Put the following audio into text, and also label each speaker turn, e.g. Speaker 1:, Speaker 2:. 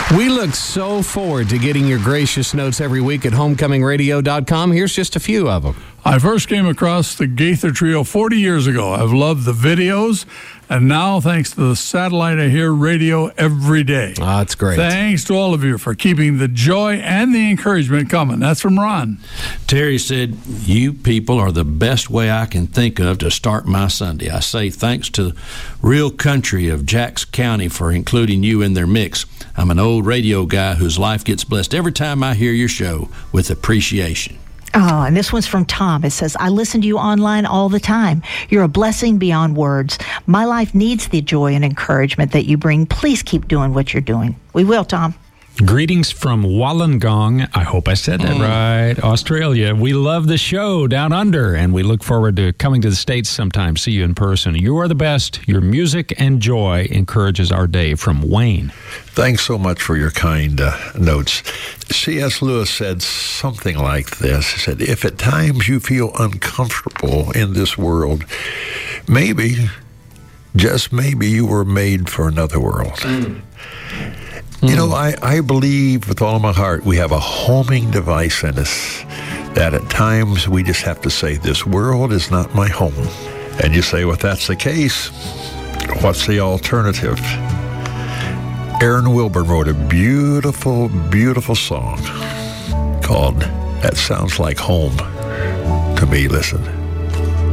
Speaker 1: We look so forward to getting your gracious notes every week at homecomingradio.com. Here's just a few of them.
Speaker 2: I first came across the Gaither Trio 40 years ago. I've loved the videos, and now, thanks to the satellite, I hear radio every day.
Speaker 1: Ah, that's great.
Speaker 2: Thanks to all of you for keeping the joy and the encouragement coming. That's from Ron.
Speaker 3: Terry said, you people are the best way I can think of to start my Sunday. I say thanks to Real Country of Jackson County for including you in their mix. I'm an old radio guy whose life gets blessed every time I hear your show with appreciation.
Speaker 4: Oh, and this one's from Tom. It says, I listen to you online all the time. You're a blessing beyond words. My life needs the joy and encouragement that you bring. Please keep doing what you're doing. We will, Tom.
Speaker 5: Greetings from Wollongong. I hope I said that right. Australia. We love the show down under, and we look forward to coming to the States sometime. See you in person. You are the best. Your music and joy encourages our day. From Wayne.
Speaker 6: Thanks so much for your kind notes. C.S. Lewis said something like this. He said, if at times you feel uncomfortable in this world, maybe, just maybe, you were made for another world. You know, I believe with all of my heart we have a homing device in us that at times we just have to say, this world is not my home. And you say, well, if that's the case, what's the alternative? Aaron Wilburn wrote a beautiful, beautiful song called That Sounds Like Home to Me. Listen.